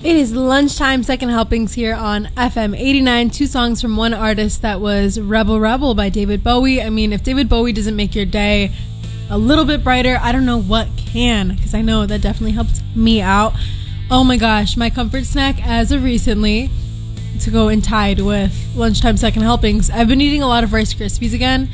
It is lunchtime, second helpings here on FM 89. Two songs from one artist. That was Rebel Rebel by David Bowie. I mean, if David Bowie doesn't make your day a little bit brighter, I don't know what can, because I know that definitely helped me out. Oh my gosh, my comfort snack as of recently, to go in tied with lunchtime second helpings, I've been eating a lot of Rice Krispies again.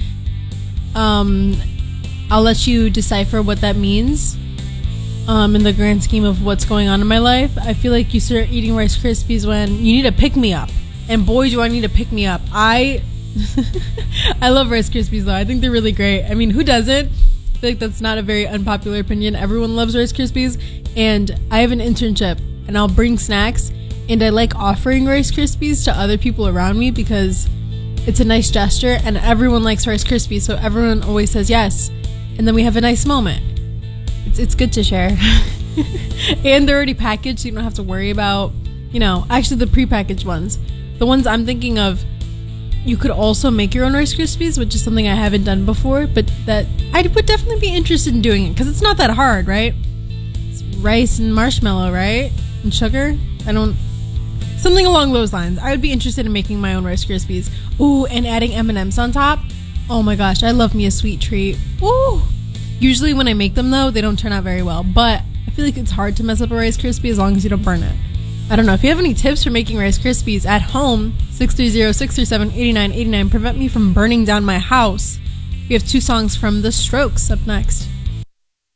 I'll let you decipher what that means. In the grand scheme of what's going on in my life, I feel like you start eating Rice Krispies when you need a pick-me-up. And boy, do I need a pick-me-up. I love Rice Krispies, though. I think they're really great. I mean, who doesn't? I feel like that's not a very unpopular opinion. Everyone loves Rice Krispies. And I have an internship, and I'll bring snacks. And I like offering Rice Krispies to other people around me because it's a nice gesture, and everyone likes Rice Krispies, so everyone always says yes. And then we have a nice moment. It's good to share. And they're already packaged, so you don't have to worry about, actually the prepackaged ones. The ones I'm thinking of, you could also make your own Rice Krispies, which is something I haven't done before, but that I would definitely be interested in doing it, because it's not that hard, right? It's rice and marshmallow, right? And sugar? Something along those lines. I would be interested in making my own Rice Krispies. Ooh, and adding M&Ms on top. Oh my gosh, I love me a sweet treat. Ooh. Usually when I make them, though, they don't turn out very well. But I feel like it's hard to mess up a Rice Krispie as long as you don't burn it. I don't know. If you have any tips for making Rice Krispies at home, 630-637-8989. Prevent me from burning down my house. We have two songs from The Strokes up next.